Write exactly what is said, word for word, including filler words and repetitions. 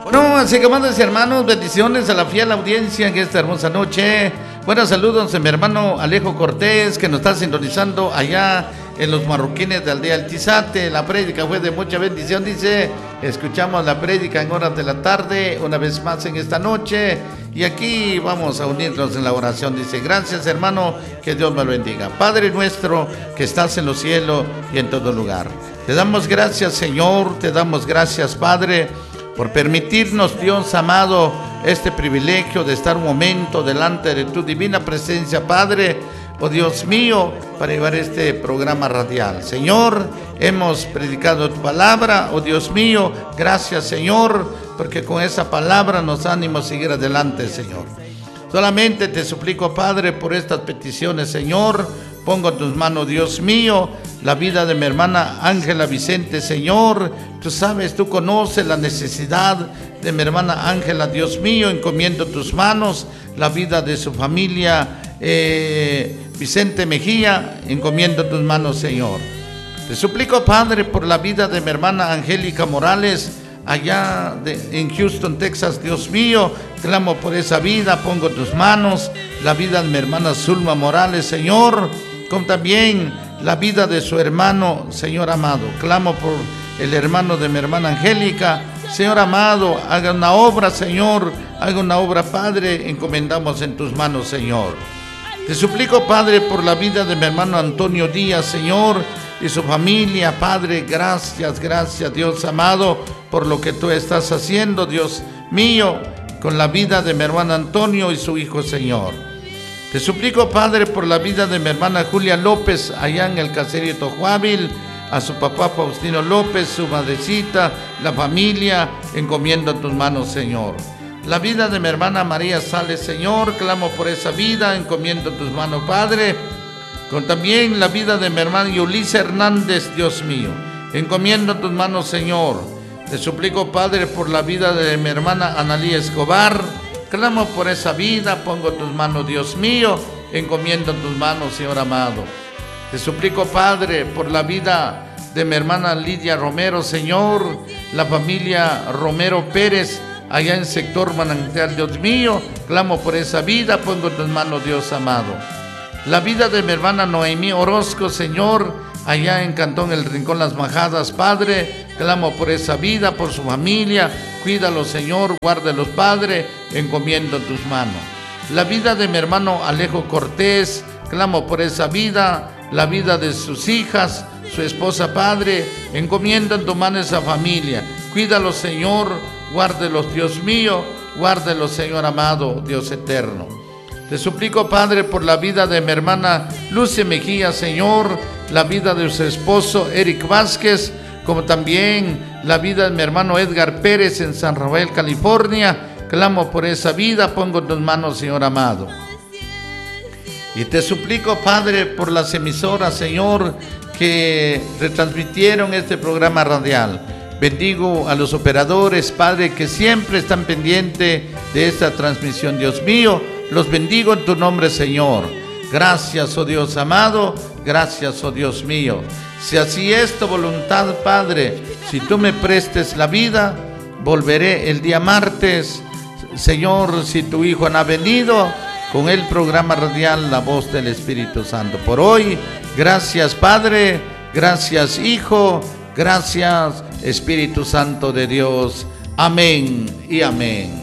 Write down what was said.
Bueno, así que amados hermanos, bendiciones a la fiel audiencia en esta hermosa noche. Buenos saludos a mi hermano Alejo Cortés, que nos está sintonizando allá en los marroquines de Aldea El Tizate. La prédica fue de mucha bendición, dice. Escuchamos la prédica en horas de la tarde, una vez más en esta noche. Y aquí vamos a unirnos en la oración. Dice, gracias hermano, que Dios me lo bendiga. Padre nuestro, que estás en los cielos y en todo lugar. Te damos gracias, Señor, te damos gracias, Padre, por permitirnos, Dios amado, este privilegio de estar un momento delante de tu divina presencia, Padre, oh Dios mío, para llevar este programa radial. Señor, hemos predicado tu palabra, oh Dios mío, gracias, Señor, porque con esa palabra nos ánimo a seguir adelante, Señor. Solamente te suplico, Padre, por estas peticiones, Señor. Pongo en tus manos, Dios mío, la vida de mi hermana Ángela Vicente, Señor. Tú sabes, tú conoces la necesidad de mi hermana Ángela, Dios mío. Encomiendo tus manos la vida de su familia, eh, Vicente Mejía. Encomiendo tus manos, Señor. Te suplico, Padre, por la vida de mi hermana Angélica Morales, allá de, en Houston, Texas, Dios mío. Clamo por esa vida, pongo en tus manos la vida de mi hermana Zulma Morales, Señor, como también la vida de su hermano, Señor amado. Clamo por el hermano de mi hermana Angélica, Señor amado, haga una obra, Señor, haga una obra, Padre, encomendamos en tus manos, Señor. Te suplico, Padre, por la vida de mi hermano Antonio Díaz, Señor, y su familia, Padre, gracias, gracias, Dios amado, por lo que tú estás haciendo, Dios mío, con la vida de mi hermano Antonio y su hijo, Señor. Te suplico, Padre, por la vida de mi hermana Julia López, allá en el caserío Tojuávil, a su papá Faustino López, su madrecita, la familia, encomiendo en tus manos, Señor. La vida de mi hermana María Sales, Señor, clamo por esa vida, encomiendo en tus manos, Padre. Con también la vida de mi hermana Yulisa Hernández, Dios mío, encomiendo en tus manos, Señor. Te suplico, Padre, por la vida de mi hermana Analía Escobar. Clamo por esa vida, pongo en tus manos, Dios mío, encomiendo en tus manos, Señor amado. Te suplico, Padre, por la vida de mi hermana Lidia Romero, Señor, la familia Romero Pérez, allá en sector Manantial, Dios mío. Clamo por esa vida, pongo en tus manos, Dios amado. La vida de mi hermana Noemí Orozco, Señor, allá en Cantón El Rincón Las Majadas, Padre, clamo por esa vida, por su familia, cuídalo, Señor, guárdalos, Padre, encomiendo en tus manos. La vida de mi hermano Alejo Cortés, clamo por esa vida, la vida de sus hijas, su esposa, Padre, encomiendo en tu mano esa familia, cuídalo, Señor, guárdelos, Dios mío, guárdelos, Señor amado, Dios eterno. Te suplico, Padre, por la vida de mi hermana Luce Mejía, Señor, la vida de su esposo Eric Vázquez, como también la vida de mi hermano Edgar Pérez en San Rafael, California. Clamo por esa vida, pongo en tus manos, Señor amado. Y te suplico, Padre, por las emisoras, Señor, que retransmitieron este programa radial. Bendigo a los operadores, Padre, que siempre están pendientes de esta transmisión, Dios mío. Los bendigo en tu nombre, Señor. Gracias, oh Dios amado, gracias, oh Dios mío. Si así es tu voluntad, Padre, si tú me prestes la vida, volveré el día martes. Señor, si tu Hijo no ha venido, con el programa radial La Voz del Espíritu Santo. Por hoy, gracias, Padre, gracias, Hijo, gracias, Espíritu Santo de Dios. Amén y amén.